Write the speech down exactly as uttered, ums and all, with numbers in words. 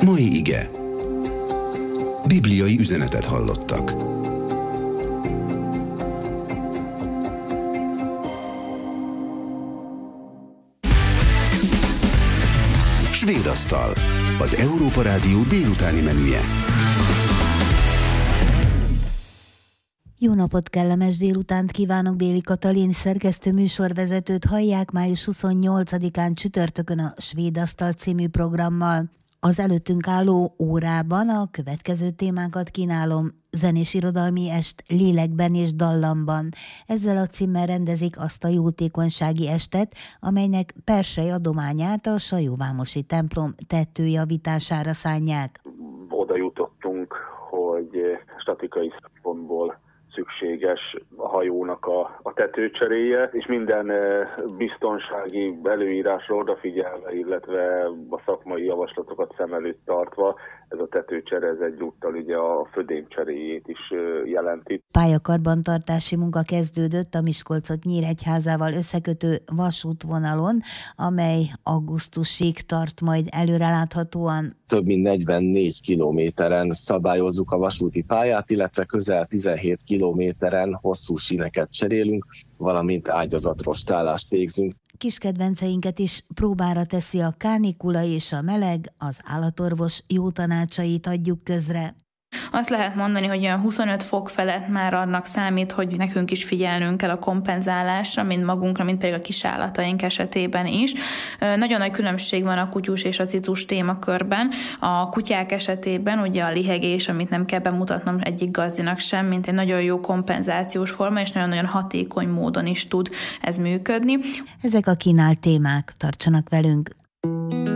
Mai ige. Bibliai üzenetet hallottak. Svéd asztal. Az Európa Rádió délutáni menüje. Jó napot, kellemes délutánt kívánok, Béli Katalin szerkesztő műsorvezetőt hallják május huszonnyolcadikán csütörtökön a Svéd asztal című programmal. Az előttünk álló órában a következő témákat kínálom: zenés irodalmi est lélekben és dallamban. Ezzel a címmel rendezik azt a jótékonysági estet, amelynek persely adományát a Sajóvámosi templom tetőjavítására szánják. Oda jutottunk, hogy statikai szempontból szükséges a hajónak a, a tetőcseréje, és minden biztonsági előírásra odafigyelve, illetve a szakmai javaslatokat szem előtt tartva, ez a tetőcsere ez egyúttal ugye a födémcseréjét is jelenti. Pályakarbantartási munka kezdődött a Miskolcot Nyíregyházával összekötő vasútvonalon, amely augusztusig tart majd előreláthatóan. Több mint negyvennégy kilométeren szabályozzuk a vasúti pályát, illetve közel tizenhét kilométeren hosszú síneket cserélünk, valamint ágyazatrostálást végzünk. Kis kedvenceinket is próbára teszi a kánikula és a meleg, az állatorvos jó tanácsait adjuk közre. Azt lehet mondani, hogy olyan huszonöt fok felett már annak számít, hogy nekünk is figyelnünk kell a kompenzálásra, mind magunkra, mind pedig a kisállataink esetében is. Nagyon nagy különbség van a kutyus és a cicus témakörben. A kutyák esetében ugye a lihegés, amit nem kell bemutatnom egyik gazdinak sem, mint egy nagyon jó kompenzációs forma, és nagyon-nagyon hatékony módon is tud ez működni. Ezek a kínált témák, tartsanak velünk!